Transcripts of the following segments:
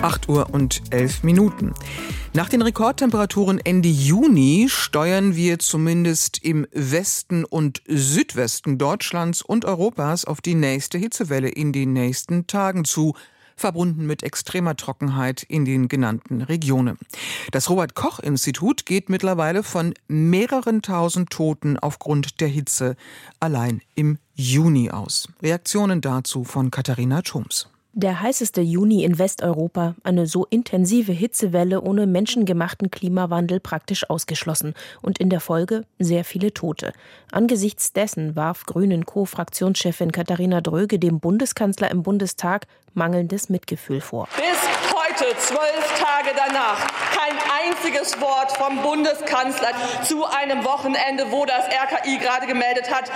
8:11 Uhr. Nach den Rekordtemperaturen Ende Juni steuern wir zumindest im Westen und Südwesten Deutschlands und Europas auf die nächste Hitzewelle in den nächsten Tagen zu, verbunden mit extremer Trockenheit in den genannten Regionen. Das Robert-Koch-Institut geht mittlerweile von mehreren tausend Toten aufgrund der Hitze allein im Juni aus. Reaktionen dazu von Katharina Thoms. Der heißeste Juni in Westeuropa, eine so intensive Hitzewelle ohne menschengemachten Klimawandel praktisch ausgeschlossen und in der Folge sehr viele Tote. Angesichts dessen warf Grünen-Co-Fraktionschefin Katharina Dröge dem Bundeskanzler im Bundestag mangelndes Mitgefühl vor. Bis heute, 12 Tage danach, kein einziges Wort vom Bundeskanzler zu einem Wochenende, wo das RKI gerade gemeldet hat,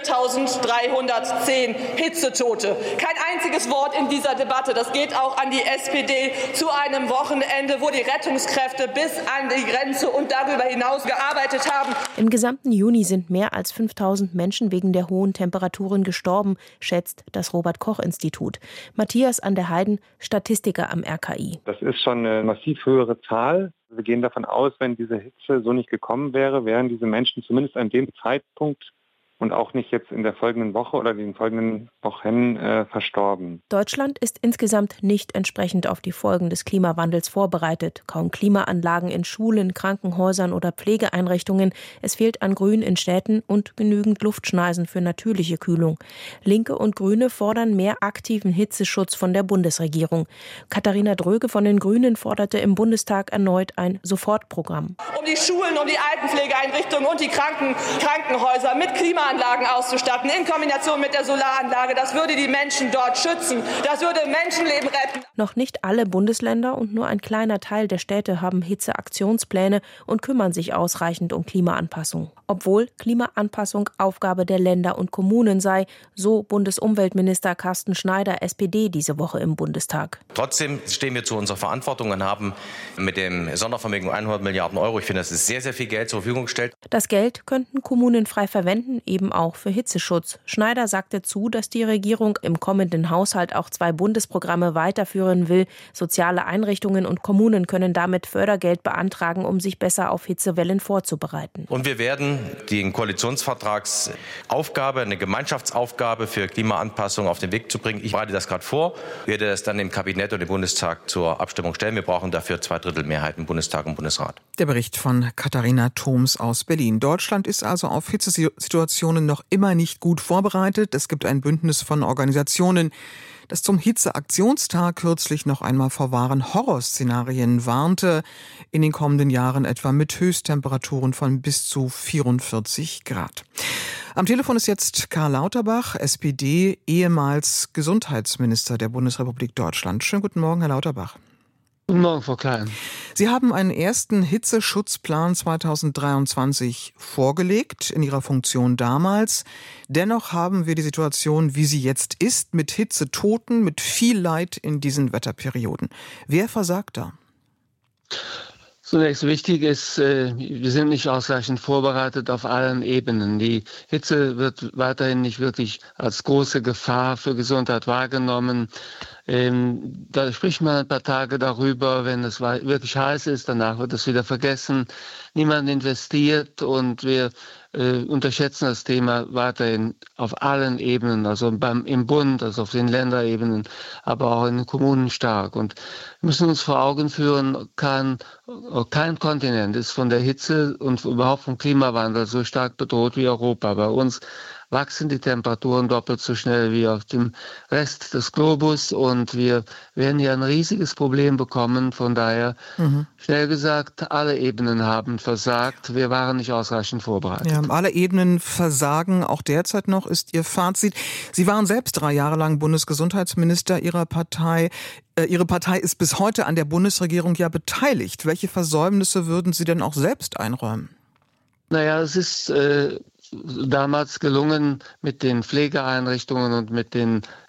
4.310 Hitzetote. Kein einziges Wort in dieser Debatte. Das geht auch an die SPD zu einem Wochenende, wo die Rettungskräfte bis an die Grenze und darüber hinaus gearbeitet haben. Im gesamten Juni sind mehr als 5.000 Menschen wegen der hohen Temperaturen gestorben, schätzt das Robert-Koch-Institut. Matthias an der Heiden, Statistiker am RKI. Das ist schon eine massiv höhere Zahl. Wir gehen davon aus, wenn diese Hitze so nicht gekommen wäre, wären diese Menschen zumindest an dem Zeitpunkt und auch nicht jetzt in der folgenden Woche oder den folgenden Wochen verstorben. Deutschland ist insgesamt nicht entsprechend auf die Folgen des Klimawandels vorbereitet. Kaum Klimaanlagen in Schulen, Krankenhäusern oder Pflegeeinrichtungen. Es fehlt an Grün in Städten und genügend Luftschneisen für natürliche Kühlung. Linke und Grüne fordern mehr aktiven Hitzeschutz von der Bundesregierung. Katharina Dröge von den Grünen forderte im Bundestag erneut ein Sofortprogramm. Um die Schulen, um die Altenpflegeeinrichtungen und die Krankenhäuser mit Klimaanlagen auszustatten, in Kombination mit der Solaranlage. Das würde die Menschen dort schützen. Das würde Menschenleben retten. Noch nicht alle Bundesländer und nur ein kleiner Teil der Städte haben Hitzeaktionspläne und kümmern sich ausreichend um Klimaanpassung. Obwohl Klimaanpassung Aufgabe der Länder und Kommunen sei, so Bundesumweltminister Carsten Schneider, SPD, diese Woche im Bundestag. Trotzdem stehen wir zu unserer Verantwortung und haben mit dem Sondervermögen 100 Milliarden Euro, ich finde, das ist sehr, sehr viel Geld zur Verfügung gestellt. Das Geld könnten Kommunen frei verwenden, eben auch für Hitzeschutz. Schneider sagte zu, dass die Regierung im kommenden Haushalt auch 2 Bundesprogramme weiterführen will. Soziale Einrichtungen und Kommunen können damit Fördergeld beantragen, um sich besser auf Hitzewellen vorzubereiten. Und wir werden die Koalitionsvertragsaufgabe, eine Gemeinschaftsaufgabe für Klimaanpassung auf den Weg zu bringen. Ich bereite das gerade vor, werde das dann im Kabinett und im Bundestag zur Abstimmung stellen. Wir brauchen dafür 2/3 Mehrheit im Bundestag und Bundesrat. Der Bericht von Katharina Thoms aus Berlin. Deutschland ist also auf Hitzesituationen noch immer nicht gut vorbereitet. Es gibt ein Bündnis von Organisationen, das zum Hitzeaktionstag kürzlich noch einmal vor wahren Horrorszenarien warnte, in den kommenden Jahren etwa mit Höchsttemperaturen von bis zu 44 Grad. Am Telefon ist jetzt Karl Lauterbach, SPD, ehemals Gesundheitsminister der Bundesrepublik Deutschland. Schönen guten Morgen, Herr Lauterbach. Guten Morgen, Frau Klein. Sie haben einen ersten Hitzeschutzplan 2023 vorgelegt, in Ihrer Funktion damals. Dennoch haben wir die Situation, wie sie jetzt ist, mit Hitzetoten, mit viel Leid in diesen Wetterperioden. Wer versagt da? Zunächst wichtig ist, wir sind nicht ausreichend vorbereitet auf allen Ebenen. Die Hitze wird weiterhin nicht wirklich als große Gefahr für Gesundheit wahrgenommen. Da spricht man ein paar Tage darüber, wenn es wirklich heiß ist, danach wird es wieder vergessen. Niemand investiert und wir unterschätzen das Thema weiterhin auf allen Ebenen, also im Bund, also auf den Länderebenen, aber auch in den Kommunen stark. Und wir müssen uns vor Augen führen, kein Kontinent ist von der Hitze und überhaupt vom Klimawandel so stark bedroht wie Europa. Bei uns wachsen die Temperaturen doppelt so schnell wie auf dem Rest des Globus und wir werden hier ein riesiges Problem bekommen. Von daher, schnell gesagt, alle Ebenen haben versagt. Wir waren nicht ausreichend vorbereitet. Ja, alle Ebenen versagen, auch derzeit noch, ist Ihr Fazit. Sie waren selbst 3 Jahre lang Bundesgesundheitsminister Ihrer Partei. Ihre Partei ist bis heute an der Bundesregierung ja beteiligt. Welche Versäumnisse würden Sie denn auch selbst einräumen? Naja, es ist damals gelungen, mit den Pflegeeinrichtungen und mit den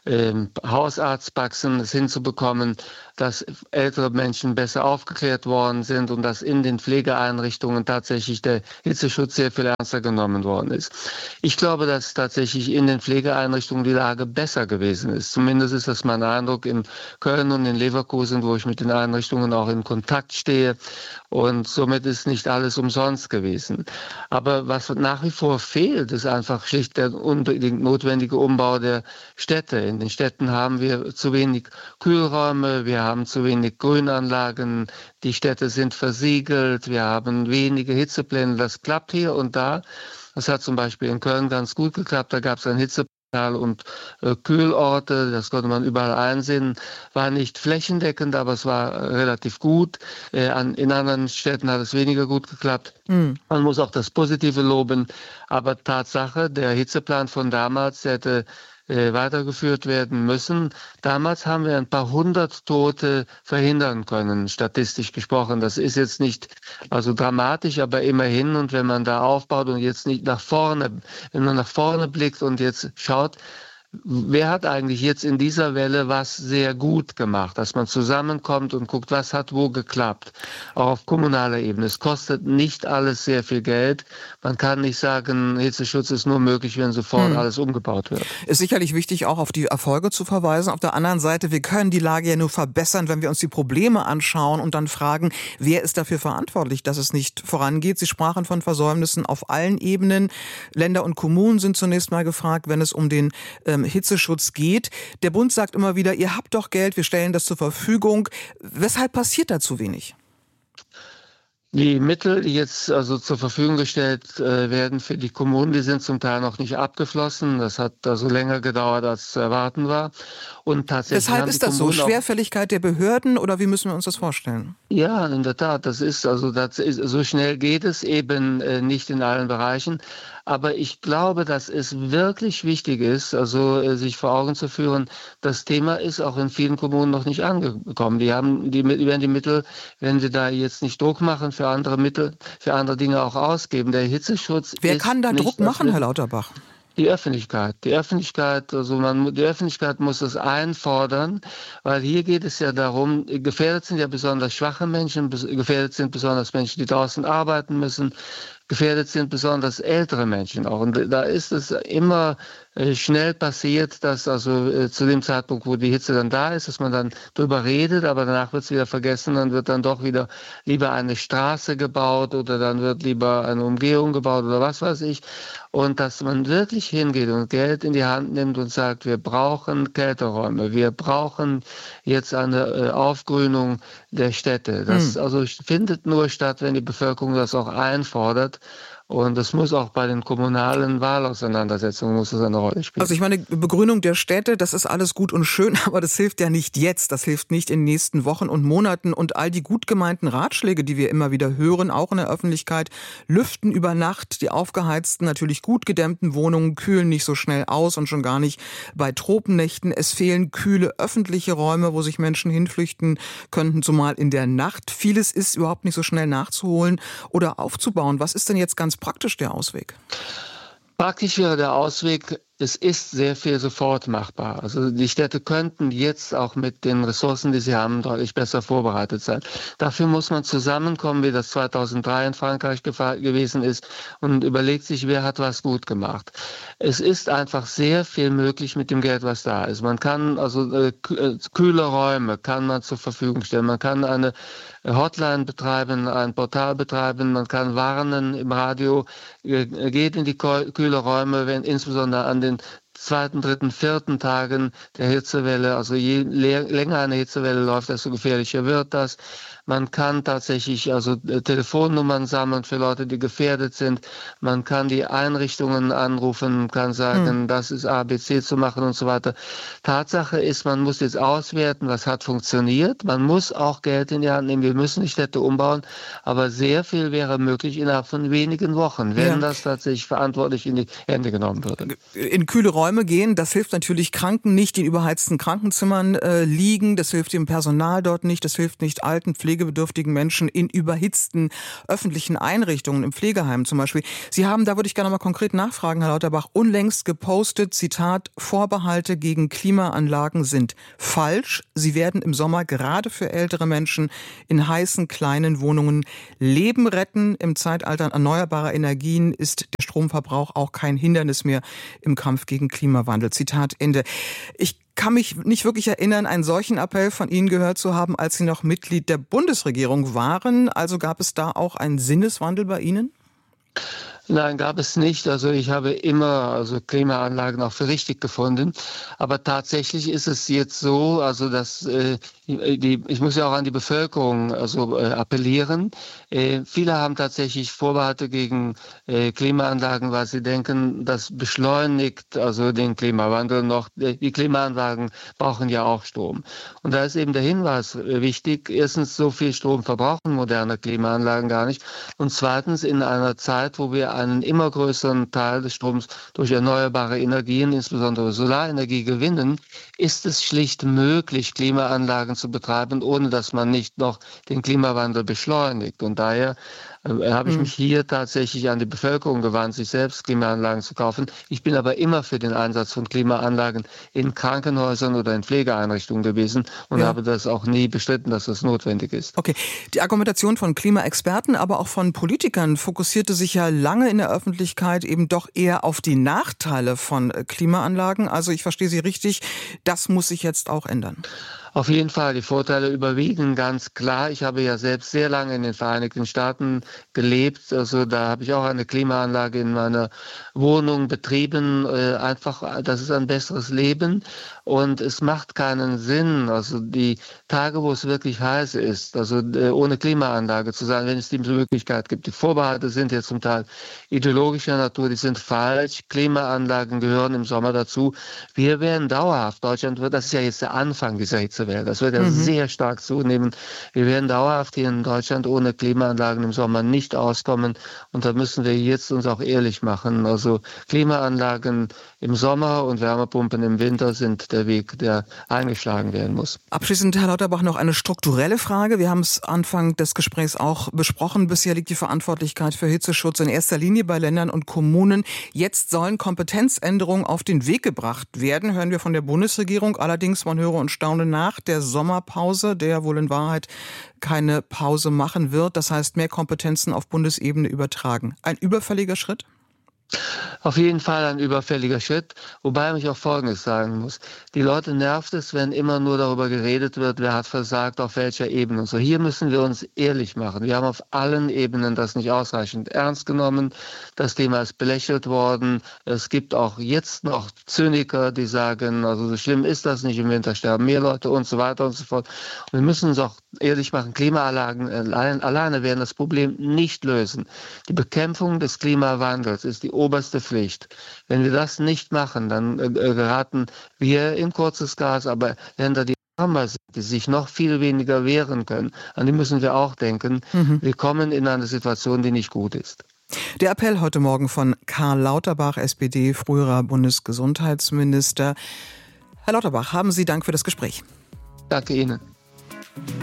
Hausarztpraxen es hinzubekommen, dass ältere Menschen besser aufgeklärt worden sind und dass in den Pflegeeinrichtungen tatsächlich der Hitzeschutz sehr viel ernster genommen worden ist. Ich glaube, dass tatsächlich in den Pflegeeinrichtungen die Lage besser gewesen ist. Zumindest ist das mein Eindruck in Köln und in Leverkusen, wo ich mit den Einrichtungen auch in Kontakt stehe. Und somit ist nicht alles umsonst gewesen. Aber was nach wie vor fehlt, ist einfach schlicht der unbedingt notwendige Umbau der Städte. In den Städten haben wir zu wenig Kühlräume, wir haben zu wenig Grünanlagen, die Städte sind versiegelt, wir haben wenige Hitzepläne. Das klappt hier und da. Das hat zum Beispiel in Köln ganz gut geklappt. Da gab es ein Hitzeplan und Kühlorte, das konnte man überall einsehen, war nicht flächendeckend, aber es war relativ gut. In anderen Städten hat es weniger gut geklappt. Man muss auch das Positive loben, aber Tatsache, der Hitzeplan von damals, der hätte weitergeführt werden müssen. Damals haben wir ein paar hundert Tote verhindern können, statistisch gesprochen. Das ist jetzt nicht also dramatisch, aber immerhin. Und wenn man da aufbaut und jetzt nicht nach vorne, wenn man nach vorne blickt und jetzt schaut, wer hat eigentlich jetzt in dieser Welle was sehr gut gemacht, dass man zusammenkommt und guckt, was hat wo geklappt, auch auf kommunaler Ebene. Es kostet nicht alles sehr viel Geld. Man kann nicht sagen, Hitzeschutz ist nur möglich, wenn sofort alles umgebaut wird. Ist sicherlich wichtig, auch auf die Erfolge zu verweisen. Auf der anderen Seite, wir können die Lage ja nur verbessern, wenn wir uns die Probleme anschauen und dann fragen, wer ist dafür verantwortlich, dass es nicht vorangeht. Sie sprachen von Versäumnissen auf allen Ebenen. Länder und Kommunen sind zunächst mal gefragt, wenn es um den Hitzeschutz geht. Der Bund sagt immer wieder, ihr habt doch Geld, wir stellen das zur Verfügung. Weshalb passiert da zu wenig? Die Mittel, die jetzt also zur Verfügung gestellt werden für die Kommunen, die sind zum Teil noch nicht abgeflossen. Das hat also länger gedauert, als zu erwarten war. Und tatsächlich weshalb ist das so? Schwerfälligkeit der Behörden oder wie müssen wir uns das vorstellen? Ja, in der Tat. So schnell geht es eben nicht in allen Bereichen. Aber ich glaube, dass es wirklich wichtig ist, also sich vor Augen zu führen, das Thema ist auch in vielen Kommunen noch nicht angekommen. Die werden die Mittel, wenn sie da jetzt nicht Druck machen, für andere Mittel, für andere Dinge auch ausgeben. Der Hitzeschutz Wer kann da Druck machen, Herr Lauterbach? Die Öffentlichkeit, die Öffentlichkeit muss das einfordern, weil hier geht es ja darum, gefährdet sind ja besonders schwache Menschen, gefährdet sind besonders Menschen, die draußen arbeiten müssen, gefährdet sind besonders ältere Menschen auch. Und da ist es immer schnell passiert, dass also zu dem Zeitpunkt, wo die Hitze dann da ist, dass man dann drüber redet, aber danach wird es wieder vergessen, dann wird dann doch wieder lieber eine Straße gebaut oder dann wird lieber eine Umgehung gebaut oder was weiß ich. Und dass man wirklich hingeht und Geld in die Hand nimmt und sagt, wir brauchen Kälteräume, wir brauchen jetzt eine Aufgrünung der Städte. Das also findet nur statt, wenn die Bevölkerung das auch einfordert. Und das muss auch bei den kommunalen Wahlauseinandersetzungen muss das eine Rolle spielen. Also ich meine, Begrünung der Städte, das ist alles gut und schön, aber das hilft ja nicht jetzt. Das hilft nicht in den nächsten Wochen und Monaten. Und all die gut gemeinten Ratschläge, die wir immer wieder hören, auch in der Öffentlichkeit, lüften über Nacht. Die aufgeheizten, natürlich gut gedämmten Wohnungen kühlen nicht so schnell aus und schon gar nicht bei Tropennächten. Es fehlen kühle öffentliche Räume, wo sich Menschen hinflüchten könnten, zumal in der Nacht. Vieles ist überhaupt nicht so schnell nachzuholen oder aufzubauen. Was ist denn jetzt ganz praktisch der Ausweg? Praktisch wäre der Ausweg, es ist sehr viel sofort machbar. Also die Städte könnten jetzt auch mit den Ressourcen, die sie haben, deutlich besser vorbereitet sein. Dafür muss man zusammenkommen, wie das 2003 in Frankreich gewesen ist und überlegt sich, wer hat was gut gemacht. Es ist einfach sehr viel möglich mit dem Geld, was da ist. Man kann also kühle Räume kann man zur Verfügung stellen. Man kann eine Hotline betreiben, ein Portal betreiben. Man kann warnen im Radio, geht in die kühle Räume, wenn insbesondere an den 2., 3., 4. Tagen der Hitzewelle, also je länger eine Hitzewelle läuft, desto gefährlicher wird das. Man kann tatsächlich also Telefonnummern sammeln für Leute, die gefährdet sind. Man kann die Einrichtungen anrufen, kann sagen, das ist ABC zu machen und so weiter. Tatsache ist, man muss jetzt auswerten, was hat funktioniert. Man muss auch Geld in die Hand nehmen. Wir müssen die Städte umbauen. Aber sehr viel wäre möglich innerhalb von wenigen Wochen, wenn das tatsächlich verantwortlich in die Hände genommen würde. In kühle Räume gehen, das hilft natürlich Kranken nicht, die in überheizten Krankenzimmern liegen. Das hilft dem Personal dort nicht. Das hilft nicht alten Pflegekräften pflegebedürftigen Menschen in überhitzten öffentlichen Einrichtungen, im Pflegeheim zum Beispiel. Sie haben, da würde ich gerne mal konkret nachfragen, Herr Lauterbach, unlängst gepostet, Zitat, Vorbehalte gegen Klimaanlagen sind falsch. Sie werden im Sommer gerade für ältere Menschen in heißen, kleinen Wohnungen Leben retten. Im Zeitalter erneuerbarer Energien ist der Stromverbrauch auch kein Hindernis mehr im Kampf gegen Klimawandel. Zitat Ende. Ich kann mich nicht wirklich erinnern, einen solchen Appell von Ihnen gehört zu haben, als Sie noch Mitglied der Bundesregierung waren. Also gab es da auch einen Sinneswandel bei Ihnen? Nein, gab es nicht. Also ich habe immer Klimaanlagen auch für richtig gefunden. Aber tatsächlich ist es jetzt so, dass ich muss ja auch an die Bevölkerung appellieren. Viele haben tatsächlich Vorbehalte gegen Klimaanlagen, weil sie denken, das beschleunigt den Klimawandel noch. Die Klimaanlagen brauchen ja auch Strom. Und da ist eben der Hinweis wichtig. Erstens, so viel Strom verbrauchen moderne Klimaanlagen gar nicht. Und zweitens, in einer Zeit, wo wir einen immer größeren Teil des Stroms durch erneuerbare Energien, insbesondere Solarenergie, gewinnen, ist es schlicht möglich, Klimaanlagen zu betreiben, ohne dass man nicht noch den Klimawandel beschleunigt. Und daher habe ich mich hier tatsächlich an die Bevölkerung gewandt, sich selbst Klimaanlagen zu kaufen. Ich bin aber immer für den Einsatz von Klimaanlagen in Krankenhäusern oder in Pflegeeinrichtungen gewesen und habe das auch nie bestritten, dass das notwendig ist. Okay, die Argumentation von Klimaexperten, aber auch von Politikern fokussierte sich ja lange in der Öffentlichkeit eben doch eher auf die Nachteile von Klimaanlagen. Also ich verstehe Sie richtig, das muss sich jetzt auch ändern. Auf jeden Fall, die Vorteile überwiegen ganz klar. Ich habe ja selbst sehr lange in den Vereinigten Staaten gelebt. Also da habe ich auch eine Klimaanlage in meiner Wohnung betrieben. Das ist ein besseres Leben und es macht keinen Sinn, die Tage, wo es wirklich heiß ist, ohne Klimaanlage zu sein, wenn es diese Möglichkeit gibt. Die Vorbehalte sind ja zum Teil ideologischer Natur, die sind falsch. Klimaanlagen gehören im Sommer dazu. Wir werden dauerhaft, Deutschland das ist ja jetzt der Anfang dieser Hitzewelle. Das wird ja sehr stark zunehmen. Wir werden dauerhaft hier in Deutschland ohne Klimaanlagen im Sommer nicht auskommen. Und da müssen wir jetzt uns auch ehrlich machen. Klimaanlagen im Sommer und Wärmepumpen im Winter sind der Weg, der eingeschlagen werden muss. Abschließend, Herr Lauterbach, noch eine strukturelle Frage. Wir haben es Anfang des Gesprächs auch besprochen. Bisher liegt die Verantwortlichkeit für Hitzeschutz in erster Linie bei Ländern und Kommunen. Jetzt sollen Kompetenzänderungen auf den Weg gebracht werden, hören wir von der Bundesregierung. Allerdings, man höre und staune, nach der Sommerpause, der wohl in Wahrheit keine Pause machen wird. Das heißt, mehr Kompetenzen auf Bundesebene übertragen. Ein überfälliger Schritt? Auf jeden Fall ein überfälliger Schritt, wobei ich auch Folgendes sagen muss. Die Leute nervt es, wenn immer nur darüber geredet wird, wer hat versagt, auf welcher Ebene und so. Hier müssen wir uns ehrlich machen. Wir haben auf allen Ebenen das nicht ausreichend ernst genommen. Das Thema ist belächelt worden. Es gibt auch jetzt noch Zyniker, die sagen, so schlimm ist das nicht, im Winter sterben mehr Leute und so weiter und so fort. Und wir müssen uns auch ehrlich machen, Klimaanlagen alleine werden das Problem nicht lösen. Die Bekämpfung des Klimawandels ist die oberste Pflicht. Wenn wir das nicht machen, dann geraten wir in kurzes Gas, aber Länder, die ärmer sind, die sich noch viel weniger wehren können, an die müssen wir auch denken. Wir kommen in eine Situation, die nicht gut ist. Der Appell heute Morgen von Karl Lauterbach, SPD, früherer Bundesgesundheitsminister. Herr Lauterbach, haben Sie Dank für das Gespräch. Danke Ihnen.